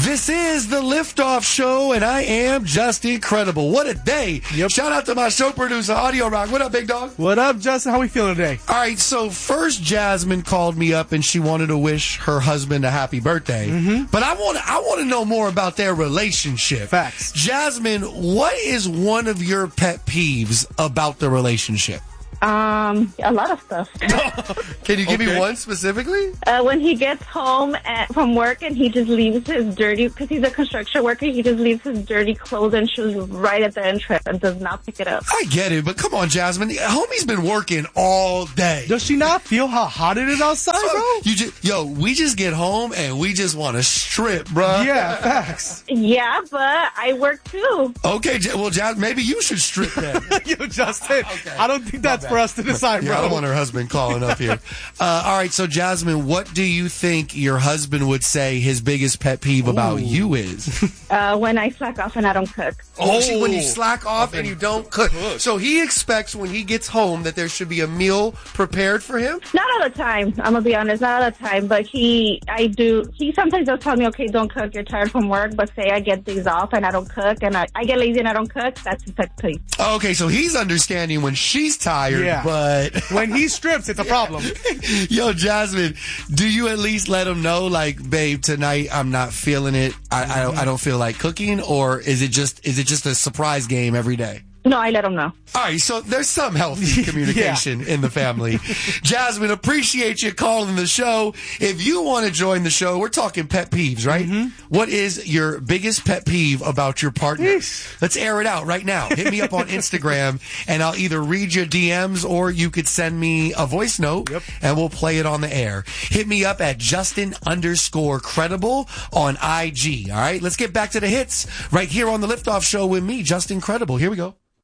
This is the Liftoff Show, and I am just incredible. What a day. Yep. Shout out to my show producer, Audio Rock. What up, big dog? What up, Justin? How we feeling today? All right, so first Jasmine called me up, and she wanted to wish her husband a happy birthday. Mm-hmm. But I want to know more about their relationship. Facts. Jasmine, what is one of your pet peeves about the relationship? A lot of stuff. Can you give me one specifically? When he gets home from work and he just leaves his dirty, because he's a construction worker, he just leaves his dirty clothes and shoes right at the entrance and does not pick it up. I get it, but come on, Jasmine. Homie's been working all day. Does she not feel how hot it is outside, bro? We just get home and we just want to strip, bro. Yeah, facts. Yeah, but I work too. Okay, well, Jasmine, maybe you should strip then. Yo, Justin, Okay. I don't think that's for us to decide, Yeah, bro. I don't want her husband calling up here. All right, so Jasmine, what do you think your husband would say his biggest pet peeve about you is? When I slack off and I don't cook. See, when you slack off and you don't cook. So he expects when he gets home that there should be a meal prepared for him? Not all the time. I'm going to be honest, not all the time. But he sometimes does tell me, okay, don't cook, you're tired from work. But say I get days off and I don't cook and I get lazy and I don't cook, that's his pet peeve. Okay, so he's understanding when she's tired, Yeah. but... When he strips, it's a problem. Yo, Jasmine, do you at least let him know, like, babe, tonight I'm not feeling it. I don't feel like cooking, or is it just a surprise game every day? No, I let him know. All right, so there's some healthy communication in the family. Jasmine, appreciate you calling the show. If you want to join the show, we're talking pet peeves, right? Mm-hmm. What is your biggest pet peeve about your partner? Yeesh. Let's air it out right now. Hit me up on Instagram, and I'll either read your DMs or you could send me a voice note, and we'll play it on the air. Hit me up at Justin_Credible on IG, all right? Let's get back to the hits right here on the Liftoff Show with me, Justin Credible. Here we go.